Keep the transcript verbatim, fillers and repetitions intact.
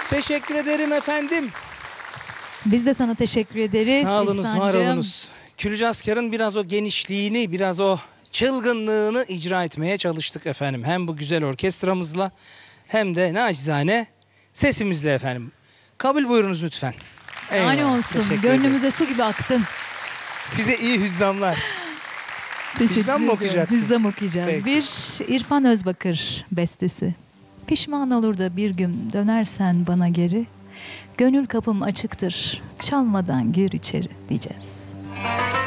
Teşekkür ederim efendim. Biz de sana teşekkür ederiz. Sağ olunuz, var İhsancığım. olunuz. Külücaskar'ın biraz o genişliğini, biraz o çılgınlığını icra etmeye çalıştık efendim. Hem bu güzel orkestramızla hem de nacizane sesimizle efendim. Kabul buyurunuz lütfen. Yani Eyvallah, olsun. teşekkür Gönlümüze ederiz. su gibi aktın. Size iyi hüzzamlar. Teşekkür Hüzzam mı ederim. okuyacaksın? Hüzzam okuyacağız. Peki. Bir İrfan Özbakır bestesi. Pişman olur da bir gün dönersen bana geri. Gönül kapım açıktır. Çalmadan gir içeri diyeceğiz.